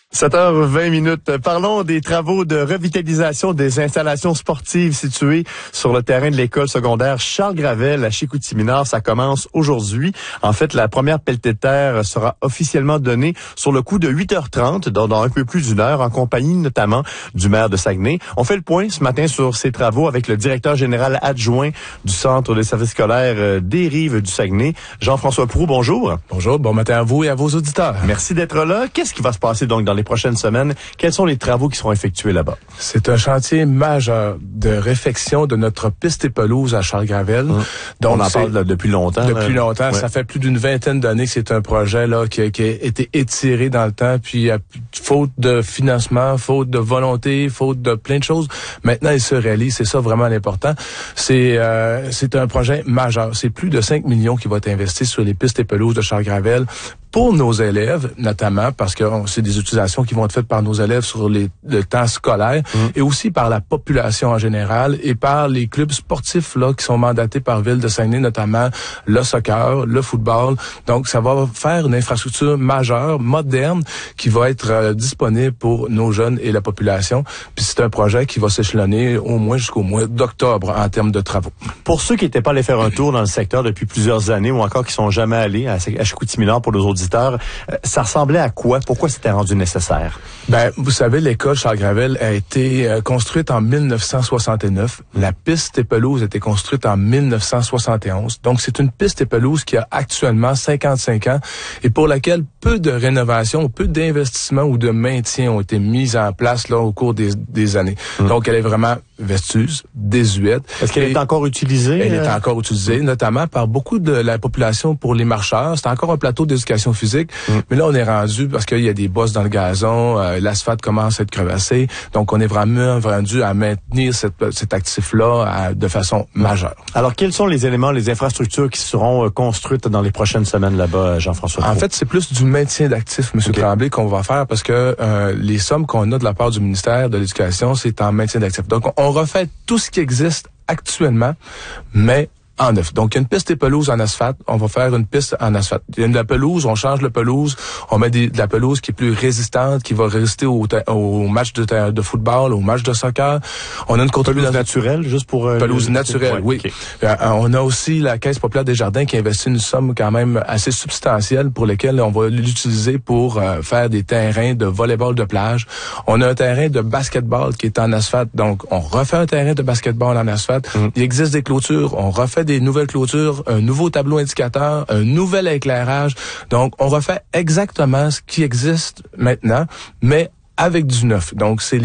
7h20. Parlons des travaux de revitalisation des installations sportives situées sur le terrain de l'école secondaire Charles Gravel à Chicoutimi-Nord. Ça commence aujourd'hui. En fait, la première pelletée de terre sera officiellement donnée sur le coup de 8h30, dans un peu plus d'une heure, en compagnie notamment du maire de Saguenay. On fait le point ce matin sur ces travaux avec le directeur général adjoint du Centre des services scolaires des Rives du Saguenay, Jean-François Proulx. Bonjour. Bonjour, bon matin à vous et à vos auditeurs. Merci d'être là. Qu'est-ce qui va se passer donc dans les prochaines semaines? Quels sont les travaux qui seront effectués là-bas? C'est un chantier majeur de réfection de notre piste et pelouse à Charles Gravel. Donc, on en parle depuis longtemps. Depuis longtemps. Ouais. Ça fait plus d'une vingtaine d'années que c'est un projet là qui a été étiré dans le temps, puis faute de financement, faute de volonté, faute de plein de choses. Maintenant, il se réalise. C'est ça vraiment l'important. C'est un projet majeur. C'est plus de 5 millions qui vont être investis sur les pistes et pelouses de Charles Gravel pour nos élèves, notamment parce que c'est des utilisations qui vont être faites par nos élèves sur le temps scolaire et aussi par la population en général et par les clubs sportifs là qui sont mandatés par Ville de Saguenay, notamment le soccer, le football. Donc, ça va faire une infrastructure majeure, moderne, qui va être disponible pour nos jeunes et la population. Puis c'est un projet qui va s'échelonner au moins jusqu'au mois d'octobre en termes de travaux. Pour ceux qui n'étaient pas allés faire un tour dans le secteur depuis plusieurs années ou encore qui sont jamais allés à Chicoutimi-Nord pour nos auditeurs, ça ressemblait à quoi? Pourquoi c'était rendu nécessaire? Ben, vous savez, l'école Charles Gravel a été construite en 1969. La piste et pelouse a été construite en 1971. Donc, c'est une piste et pelouse qui a actuellement 55 ans et pour laquelle peu de rénovations, peu d'investissements ou de maintien ont été mis en place là au cours des années. Donc, elle est vraiment vétuste, désuète. Est-ce qu'elle est encore utilisée? Elle est encore utilisée, notamment par beaucoup de la population pour les marcheurs. C'est encore un plateau d'éducation physique, mais là, on est rendu parce qu'il y a des bosses dans le gazon, l'asphalte commence à être crevassé, donc on est vraiment rendu à maintenir cet actif-là de façon majeure. Alors, quels sont les éléments, les infrastructures qui seront construites dans les prochaines semaines là-bas, Jean-François Proulx? En fait, c'est plus du maintien d'actifs, M. Tremblay, qu'on va faire parce que les sommes qu'on a de la part du ministère de l'Éducation, c'est en maintien d'actifs. Donc, on refait tout ce qui existe actuellement, mais en neuf. Donc, il y a une piste et pelouse en asphalte. On va faire une piste en asphalte. Il y a de la pelouse, on change la pelouse. On met de la pelouse qui est plus résistante, qui va résister au match de football, au match de soccer. On a une pelouse naturelle, juste pour... pelouse naturelle, oui. Okay. On a aussi la Caisse populaire des jardins qui investit une somme quand même assez substantielle pour laquelle on va l'utiliser pour faire des terrains de volleyball de plage. On a un terrain de basketball qui est en asphalte. Donc, on refait un terrain de basketball en asphalte. Il existe des clôtures. On refait des nouvelles clôtures, un nouveau tableau indicateur, un nouvel éclairage. Donc, on refait exactement ce qui existe maintenant, mais avec du neuf. Donc, c'est